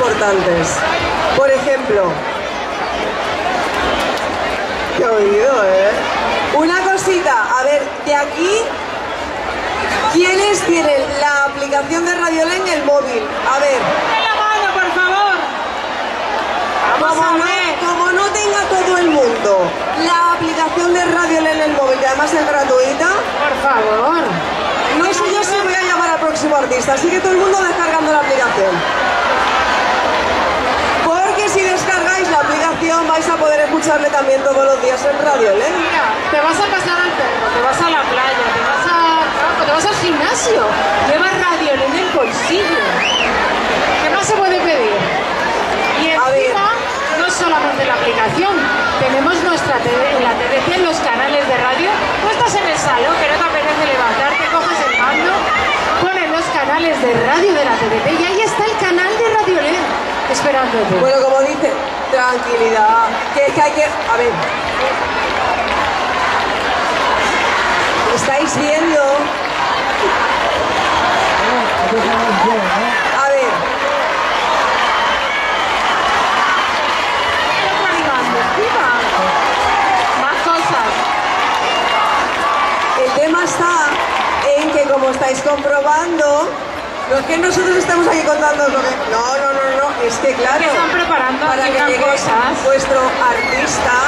importantes. Por ejemplo, qué oído, una cosita, a ver, de aquí, ¿quiénes tienen la aplicación de Radiolé en el móvil? A ver. ¡De la mano, por favor! Vamos a ver. Como no tenga todo el mundo la aplicación de Radiolé en el móvil, que además es gratuita. Por favor. No sé yo si voy a llamar al próximo artista, así que todo el mundo descargando la aplicación. Porque si descargáis la aplicación vais a poder escucharle también todos los días en Radiolé. Mira, te vas a pasar al perro, te vas a la playa, te vas al gimnasio, llevas Radiolé en el bolsillo. ¿Qué más se puede pedir? Y encima, no es solamente la aplicación, tenemos nuestra en la TDT, los canales de radio. Tú estás en el salón, que no te apetece levantarte, coges el mando, pones los canales de radio de la TDT y ahí está el canal de Radiolé esperándote. Bueno, como dice, tranquilidad, que es que hay que... A ver. ¿Estáis viendo? A ver. Más cosas. El tema está en que, como estáis comprobando, no es que nosotros estemos aquí contando lo que... No, es que claro, Que están preparando para que llegue cosas. vuestro artista,